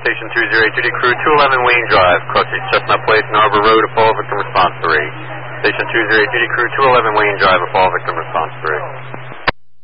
Station 208, duty crew 211 Wayne Drive, Crossing Chestnut Place and Arbor Road, a fall victim response 3. Station 208, duty crew 211 Wayne Drive, a fall victim response 3.